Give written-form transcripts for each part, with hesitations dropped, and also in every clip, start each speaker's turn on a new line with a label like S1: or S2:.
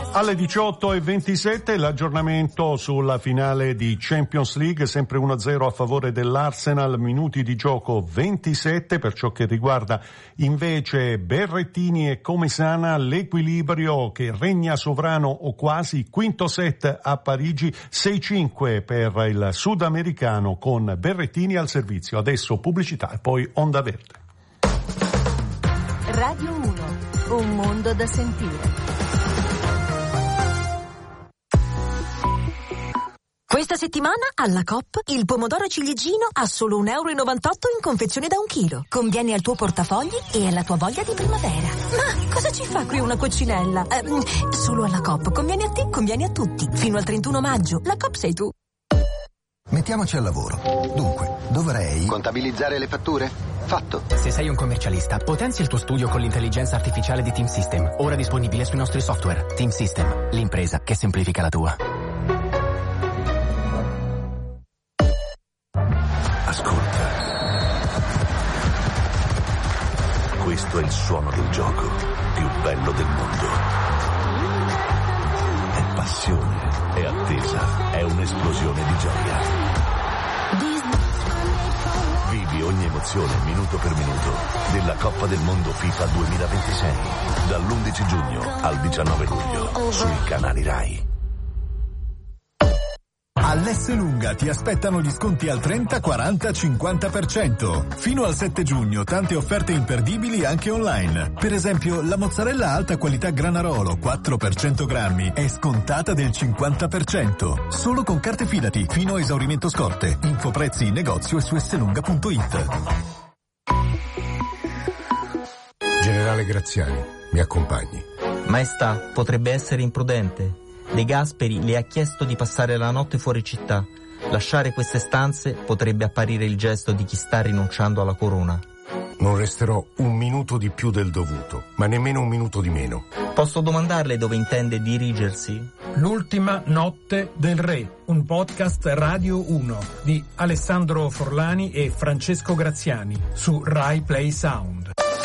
S1: Alle 18:27 l'aggiornamento sulla finale di Champions League, sempre 1-0 a favore dell'Arsenal, minuti di gioco 27. Per ciò che riguarda invece Berrettini e Comesaña, l'equilibrio che regna sovrano o quasi, quinto set a Parigi, 6-5 per il sudamericano con Berrettini al servizio. Adesso pubblicità e poi Onda Verde.
S2: Radio 1, un mondo da sentire.
S3: Questa settimana alla Coop il pomodoro ciliegino a solo €1,98 in confezione da 1 chilo. Conviene al tuo portafogli e alla tua voglia di primavera. Ma cosa ci fa qui una coccinella? Solo alla Coop. Conviene a te, conviene a tutti. Fino al 31 maggio. La Coop sei tu.
S4: Mettiamoci al lavoro. Dunque, dovrei...
S5: contabilizzare le fatture? Fatto.
S6: Se sei un commercialista, potenzia il tuo studio con l'intelligenza artificiale di Team System. Ora disponibile sui nostri software. Team System, l'impresa che semplifica la tua.
S7: Ascolta. Questo è il suono del gioco più bello del mondo. È passione, è attesa, è un'esplosione di gioia. Vivi ogni emozione minuto per minuto della Coppa del Mondo FIFA 2026 dall'11 giugno al 19 luglio sui canali Rai.
S8: All'Esselunga ti aspettano gli sconti al 30, 40, 50%. Fino al 7 giugno tante offerte imperdibili anche online. Per esempio la mozzarella alta qualità Granarolo 4 per 100 grammi è scontata del 50%. Solo con carte Fidati fino a esaurimento scorte. Info prezzi in negozio e su esselunga.it.
S9: Generale Graziani, mi accompagni.
S10: Maestà, potrebbe essere imprudente. De Gasperi le ha chiesto di passare la notte fuori città. Lasciare queste stanze potrebbe apparire il gesto di chi sta rinunciando alla corona.
S9: Non resterò un minuto di più del dovuto, ma nemmeno un minuto di meno.
S10: Posso domandarle dove intende dirigersi?
S11: L'ultima notte del re, un podcast Radio 1 di Alessandro Forlani e Francesco Graziani su Rai Play Sound.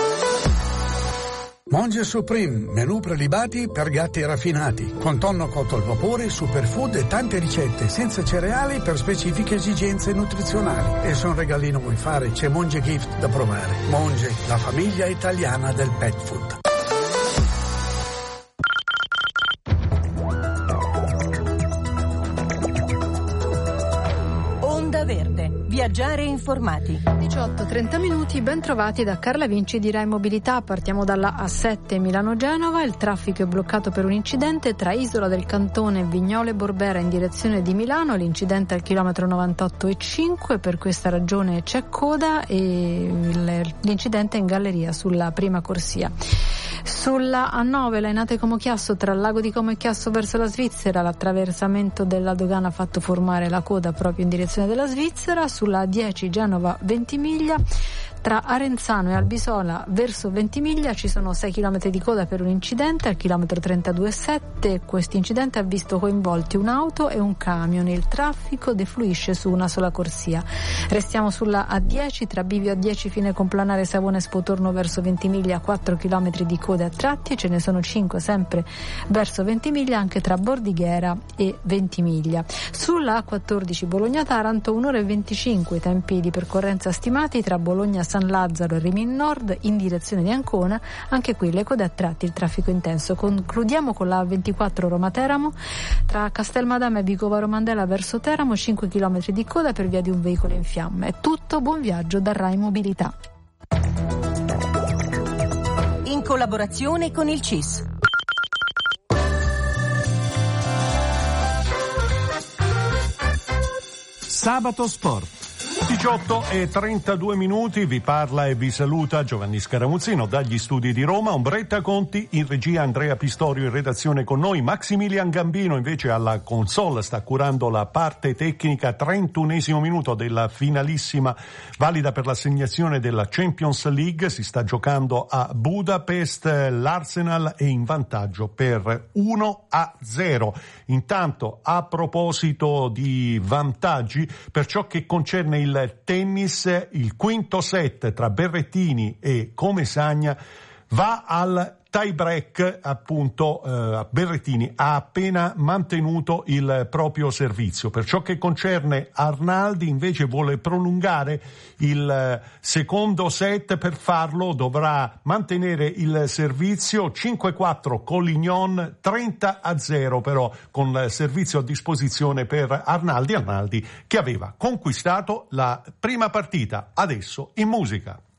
S12: Monge Supreme, menù prelibati per gatti raffinati, con tonno cotto al vapore, superfood e tante ricette, senza cereali per specifiche esigenze nutrizionali. E se un regalino vuoi fare, c'è Monge Gift da provare. Monge, la famiglia italiana del pet food.
S2: Onda Verde, viaggiare informati.
S13: 18:30 minuti, ben trovati da Carla Vinci di Rai Mobilità. Partiamo dalla A7 Milano-Genova. Il traffico è bloccato per un incidente tra Isola del Cantone, Vignole e Borbera in direzione di Milano. L'incidente al chilometro 98,5. Per questa ragione c'è coda e l'incidente è in galleria sulla prima corsia. Sulla A9 Lainate Como Chiasso, tra il lago di Como e Chiasso verso la Svizzera, l'attraversamento della dogana ha fatto formare la coda proprio in direzione della Svizzera. Sulla A10 Genova Ventimiglia, tra Arenzano e Albisola verso Ventimiglia ci sono 6 km di coda per un incidente al chilometro 32,7. Questo incidente ha visto coinvolti un'auto e un camion. Il traffico defluisce su una sola corsia. Restiamo sulla A10 tra Bivio A10 fine complanare Savone Spotorno verso Ventimiglia, 4 km di coda a tratti, e ce ne sono 5 sempre verso Ventimiglia anche tra Bordighera e Ventimiglia. Sulla A14 Bologna Taranto 1 ora e 25 i tempi di percorrenza stimati tra Bologna San Lazzaro e Rimin Nord in direzione di Ancona, anche qui le code a tratti, il traffico intenso. Concludiamo con la A24 Roma Teramo, tra Castelmadama e Vicova Romandela verso Teramo, 5 km di coda per via di un veicolo in fiamme. È tutto, buon viaggio da Rai Mobilità.
S2: In collaborazione con il CIS.
S1: Sabato Sport. 18:32 minuti, vi parla e vi saluta Giovanni Scaramuzzino dagli studi di Roma. Ombretta Conti in regia, Andrea Pistorio in redazione con noi, Maximilian Gambino invece alla console sta curando la parte tecnica. 31esimo minuto della finalissima valida per l'assegnazione della Champions League, si sta giocando a Budapest, l'Arsenal è in vantaggio per 1-0. Intanto, a proposito di vantaggi, per ciò che concerne il tennis, il quinto set tra Berrettini e Comesaña va al tie break, appunto, Berrettini ha appena mantenuto il proprio servizio. Per ciò che concerne Arnaldi, invece, vuole prolungare il secondo set. Per farlo dovrà mantenere il servizio. 5-4 Collignon, 30-0 però con servizio a disposizione per Arnaldi che aveva conquistato la prima partita. Adesso in musica.